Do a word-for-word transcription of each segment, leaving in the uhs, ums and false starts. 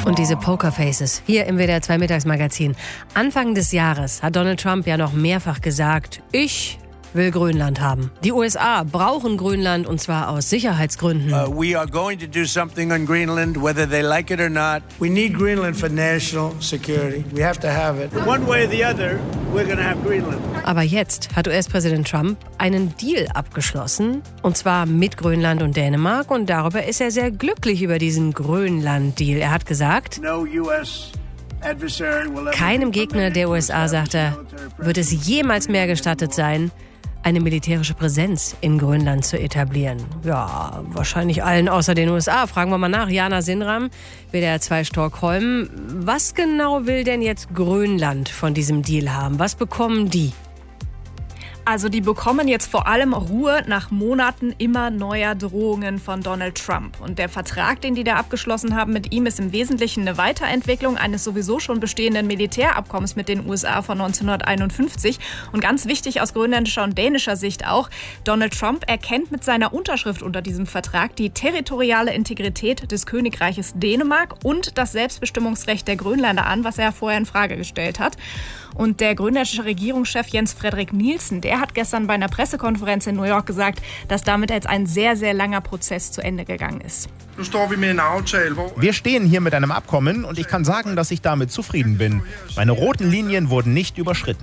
Und diese Pokerfaces hier im W D R zwei Mittagsmagazin. Anfang des Jahres hat Donald Trump ja noch mehrfach gesagt, ich will Grönland haben. Die U S A brauchen Grönland und zwar aus Sicherheitsgründen. Uh, we are going to do something on Greenland, whether they like it or not. We need Greenland for national security. We have to have it. One way or the other, we're going to have Greenland. Aber jetzt hat U S-Präsident Trump einen Deal abgeschlossen, und zwar mit Grönland und Dänemark, und darüber ist er sehr glücklich über diesen Grönland-Deal. Er hat gesagt, No U S adversary will ever keinem Gegner der U S A, sagt er, wird es jemals mehr gestattet sein, eine militärische Präsenz in Grönland zu etablieren. Ja, wahrscheinlich allen außer den U S A. Fragen wir mal nach. Jana Sinram, W D R zwei Stockholm. Was genau will denn jetzt Grönland von diesem Deal haben? Was bekommen die? Also die bekommen jetzt vor allem Ruhe nach Monaten immer neuer Drohungen von Donald Trump. Und der Vertrag, den die da abgeschlossen haben mit ihm, ist im Wesentlichen eine Weiterentwicklung eines sowieso schon bestehenden Militärabkommens mit den U S A von neunzehnhunderteinundfünfzig. Und ganz wichtig aus grönländischer und dänischer Sicht auch, Donald Trump erkennt mit seiner Unterschrift unter diesem Vertrag die territoriale Integrität des Königreiches Dänemark und das Selbstbestimmungsrecht der Grönländer an, was er vorher in Frage gestellt hat. Und der grönländische Regierungschef Jens Frederik Nielsen, der hat gestern bei einer Pressekonferenz in New York gesagt, dass damit jetzt ein sehr, sehr langer Prozess zu Ende gegangen ist. Wir stehen hier mit einem Abkommen und ich kann sagen, dass ich damit zufrieden bin. Meine roten Linien wurden nicht überschritten.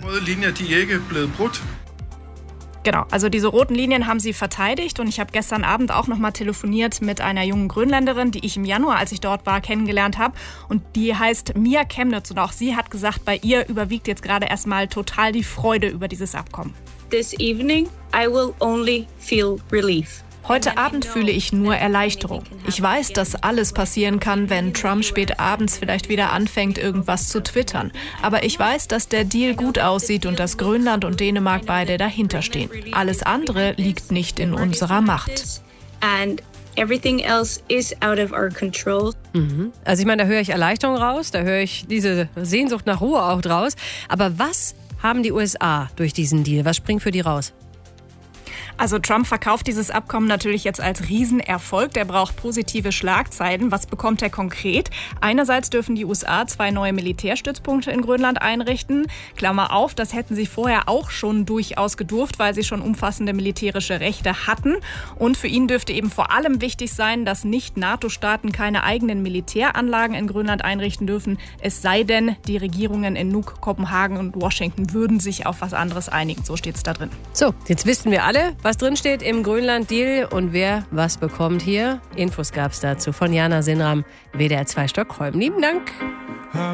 Genau, also diese roten Linien haben sie verteidigt und ich habe gestern Abend auch noch mal telefoniert mit einer jungen Grönländerin, die ich im Januar, als ich dort war, kennengelernt habe, und die heißt Mia Chemnitz und auch sie hat gesagt, bei ihr überwiegt jetzt gerade erstmal total die Freude über dieses Abkommen. This evening I will only feel relief. Heute Abend fühle ich nur Erleichterung. Ich weiß, dass alles passieren kann, wenn Trump spät abends vielleicht wieder anfängt, irgendwas zu twittern. Aber ich weiß, dass der Deal gut aussieht und dass Grönland und Dänemark beide dahinter stehen. Alles andere liegt nicht in unserer Macht. And everything else is out of our control. Mhm. Also ich meine, da höre ich Erleichterung raus, da höre ich diese Sehnsucht nach Ruhe auch draus. Aber was haben die U S A durch diesen Deal? Was springt für die raus? Also Trump verkauft dieses Abkommen natürlich jetzt als Riesenerfolg. Der braucht positive Schlagzeilen. Was bekommt er konkret? Einerseits dürfen die U S A zwei neue Militärstützpunkte in Grönland einrichten. Klammer auf, das hätten sie vorher auch schon durchaus gedurft, weil sie schon umfassende militärische Rechte hatten. Und für ihn dürfte eben vor allem wichtig sein, dass Nicht-NATO-Staaten keine eigenen Militäranlagen in Grönland einrichten dürfen. Es sei denn, die Regierungen in Nuuk, Kopenhagen und Washington würden sich auf was anderes einigen. So steht es da drin. So, jetzt wissen wir alle, was drin steht im Grönland-Deal und wer was bekommt hier. Infos gab es dazu von Jana Sinram, W D R zwei Stockholm. Lieben Dank.